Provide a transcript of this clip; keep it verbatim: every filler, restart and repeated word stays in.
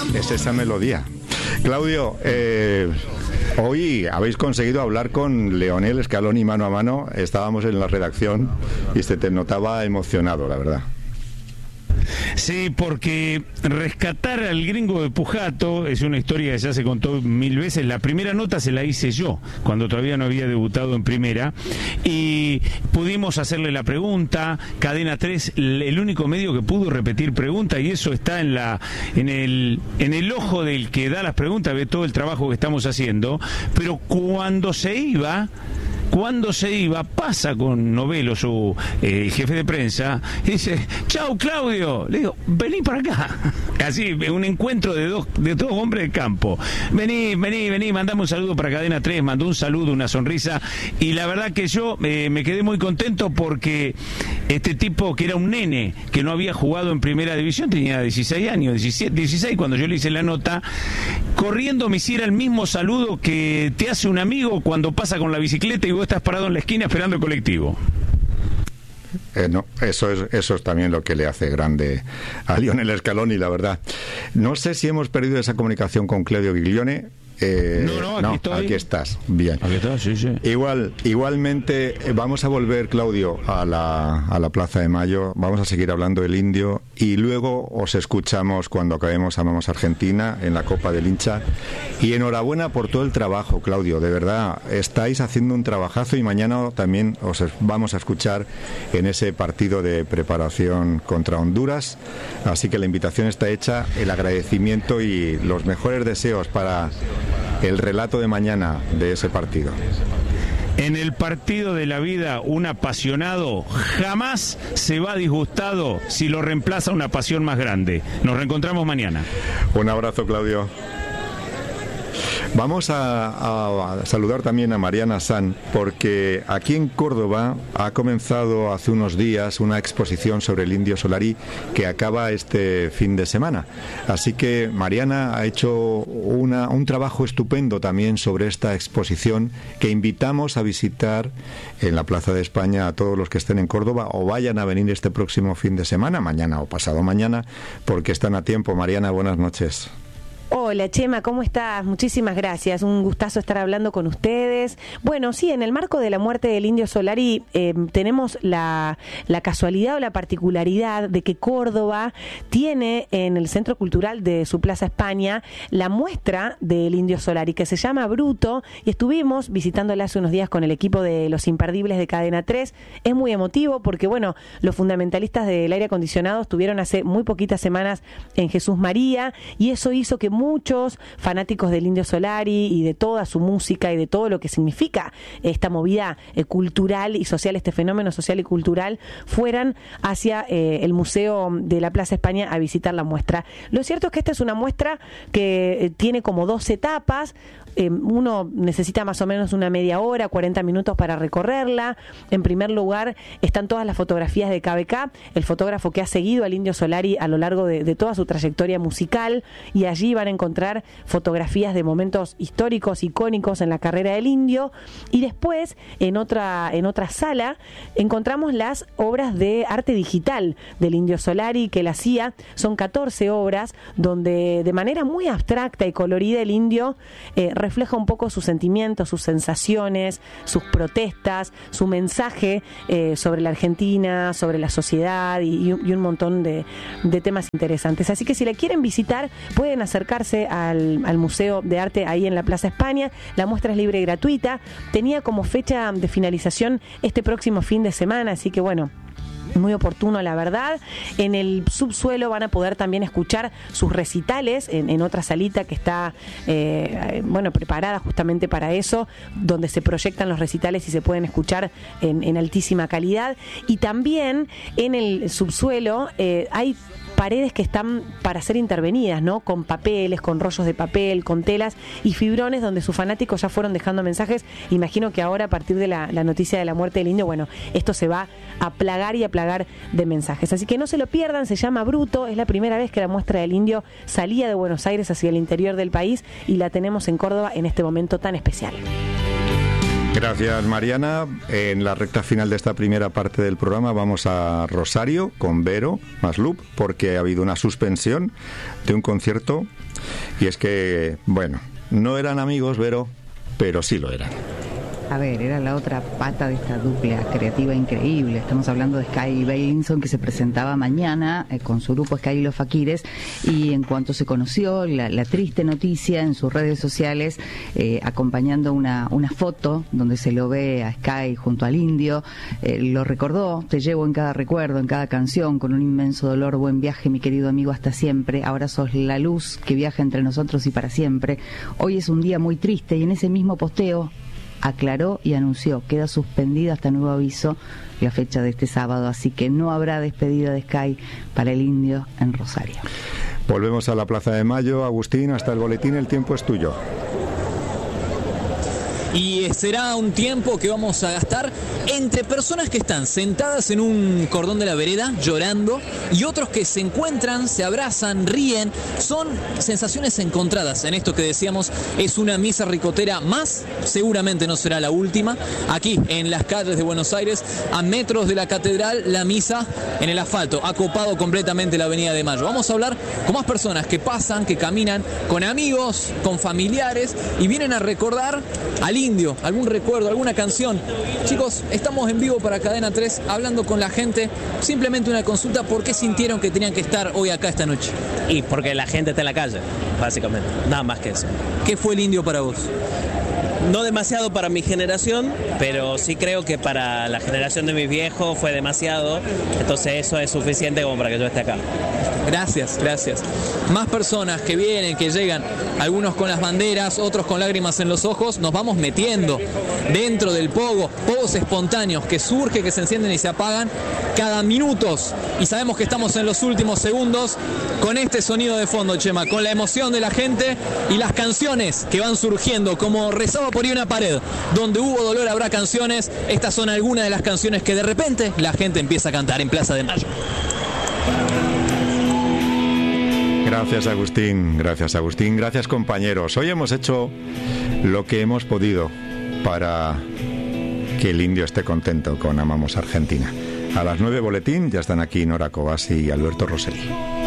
es esa melodía. Claudio, eh, hoy habéis conseguido hablar con Leonel Scaloni mano a mano. Estábamos en la redacción y se te notaba emocionado, la verdad. Sí, porque rescatar al gringo de Pujato es una historia que ya se contó mil veces. La primera nota se la hice yo, cuando todavía no había debutado en primera, y pudimos hacerle la pregunta. Cadena tres, el único medio que pudo repetir pregunta, y eso está en la en el en el ojo del que da las preguntas, ve todo el trabajo que estamos haciendo. Pero cuando se iba Cuando se iba, pasa con Novelo, su eh, jefe de prensa, y dice: chau, Claudio. Le digo: vení para acá. Así, un encuentro de dos, de dos hombres de campo. Vení, vení, vení, mandame un saludo para Cadena tres. Mandó un saludo, una sonrisa. Y la verdad que yo eh, me quedé muy contento porque este tipo, que era un nene, que no había jugado en primera división, tenía dieciséis años, diecisiete, dieciséis, cuando yo le hice la nota, corriendo me hiciera el mismo saludo que te hace un amigo cuando pasa con la bicicleta y vos estás parado en la esquina esperando el colectivo. Eh, no, eso es, eso es también lo que le hace grande a Lionel Scaloni, la verdad. No sé si hemos perdido esa comunicación con Claudio Giglione. Eh, no, no, aquí, no estoy. Aquí estás, bien. Aquí está, sí, sí. Igual, igualmente, eh, vamos a volver, Claudio, a la, a la Plaza de Mayo. Vamos a seguir hablando del Indio y luego os escuchamos cuando acabemos Amamos Argentina en la Copa del Hincha. Y enhorabuena por todo el trabajo, Claudio. De verdad, estáis haciendo un trabajazo y mañana también os vamos a escuchar en ese partido de preparación contra Honduras. Así que la invitación está hecha, el agradecimiento y los mejores deseos para el relato de mañana de ese partido. En el partido de la vida, un apasionado jamás se va disgustado si lo reemplaza una pasión más grande. Nos reencontramos mañana. Un abrazo, Claudio. Vamos a, a saludar también a Mariana San, porque aquí en Córdoba ha comenzado hace unos días una exposición sobre el Indio Solari que acaba este fin de semana. Así que Mariana ha hecho una, un trabajo estupendo también sobre esta exposición que invitamos a visitar en la Plaza de España a todos los que estén en Córdoba o vayan a venir este próximo fin de semana, mañana o pasado mañana, porque están a tiempo. Mariana, buenas noches. Hola Chema, ¿cómo estás? Muchísimas gracias, un gustazo estar hablando con ustedes. Bueno, sí, en el marco de la muerte del Indio Solari eh, tenemos la, la casualidad o la particularidad de que Córdoba tiene en el Centro Cultural de su Plaza España la muestra del Indio Solari, que se llama Bruto, y estuvimos visitándola hace unos días con el equipo de Los Imperdibles de Cadena tres. Es muy emotivo porque, bueno, los fundamentalistas del aire acondicionado estuvieron hace muy poquitas semanas en Jesús María, y eso hizo que muchos fanáticos del Indio Solari y de toda su música y de todo lo que significa esta movida eh, cultural y social, este fenómeno social y cultural, fueran hacia eh, el Museo de la Plaza España a visitar la muestra. Lo cierto es que esta es una muestra que eh, tiene como dos etapas. Eh, uno necesita más o menos una media hora, cuarenta minutos para recorrerla. En primer lugar están todas las fotografías de K B K, el fotógrafo que ha seguido al Indio Solari a lo largo de, de toda su trayectoria musical, y allí van a encontrar fotografías de momentos históricos, icónicos en la carrera del Indio. Y después, en otra, en otra sala, encontramos las obras de arte digital del Indio Solari que él hacía. Son catorce obras donde de manera muy abstracta y colorida el Indio eh, refleja un poco sus sentimientos, sus sensaciones, sus protestas, su mensaje eh, sobre la Argentina, sobre la sociedad y, y un montón de, de temas interesantes. Así que si la quieren visitar, pueden acercarse al, al Museo de Arte ahí en la Plaza España. La muestra es libre y gratuita. Tenía como fecha de finalización este próximo fin de semana, así que bueno, muy oportuno, la verdad. En el subsuelo van a poder también escuchar sus recitales en, en otra salita que está eh, bueno, preparada justamente para eso, donde se proyectan los recitales y se pueden escuchar en, en altísima calidad. Y también en el subsuelo eh, hay paredes que están para ser intervenidas, ¿no? Con papeles, con rollos de papel, con telas y fibrones, donde sus fanáticos ya fueron dejando mensajes. Imagino que ahora, a partir de la, la noticia de la muerte del Indio, bueno, esto se va a plagar y a plagar de mensajes. Así que no se lo pierdan, se llama Bruto, es la primera vez que la muestra del Indio salía de Buenos Aires hacia el interior del país, y la tenemos en Córdoba en este momento tan especial. Gracias, Mariana. En la recta final de esta primera parte del programa vamos a Rosario con Vero Maslup, porque ha habido una suspensión de un concierto, y es que, bueno, no eran amigos, Vero, pero sí lo eran. A ver, era la otra pata de esta dupla creativa increíble. Estamos hablando de Sky Bailinson, que se presentaba mañana eh, con su grupo Sky y los Faquires, y en cuanto se conoció la, la triste noticia en sus redes sociales, eh, acompañando una, una foto donde se lo ve a Sky junto al Indio, eh, lo recordó: te llevo en cada recuerdo, en cada canción, con un inmenso dolor, buen viaje mi querido amigo, hasta siempre, ahora sos la luz que viaja entre nosotros y para siempre. Hoy es un día muy triste, y en ese mismo posteo aclaró y anunció: queda suspendida hasta nuevo aviso la fecha de este sábado, así que no habrá despedida de Sky para el Indio en Rosario. Volvemos a la Plaza de Mayo. Agustín, hasta el boletín el tiempo es tuyo. Y será un tiempo que vamos a gastar entre personas que están sentadas en un cordón de la vereda llorando y otros que se encuentran, se abrazan, ríen. Son sensaciones encontradas en esto que decíamos es una misa ricotera más, seguramente no será la última. Aquí en las calles de Buenos Aires, a metros de la catedral, la misa en el asfalto, ha copado completamente la Avenida de Mayo. Vamos a hablar con más personas que pasan, que caminan, con amigos, con familiares, y vienen a recordar al Indio, algún recuerdo, alguna canción. Chicos, estamos en vivo para Cadena tres hablando con la gente. Simplemente una consulta: ¿por qué sintieron que tenían que estar hoy acá esta noche? Y porque la gente está en la calle, básicamente, nada más que eso. ¿Qué fue el Indio para vos? No demasiado para mi generación, pero sí creo que para la generación de mis viejos fue demasiado. Entonces eso es suficiente como para que yo esté acá. Gracias, gracias. Más personas que vienen, que llegan, algunos con las banderas, otros con lágrimas en los ojos. Nos vamos metiendo dentro del pogo, pogos espontáneos que surgen, que se encienden y se apagan cada minutos. Y sabemos que estamos en los últimos segundos con este sonido de fondo, Chema, con la emoción de la gente y las canciones que van surgiendo, como rezaba por ahí una pared: donde hubo dolor habrá canciones. Estas son algunas de las canciones que de repente la gente empieza a cantar en Plaza de Mayo. Gracias, Agustín. Gracias, Agustín. Gracias, compañeros. Hoy hemos hecho lo que hemos podido para que el Indio esté contento con Amamos Argentina. A las nueve, boletín. Ya están aquí Nora Covasi y Alberto Rosselli.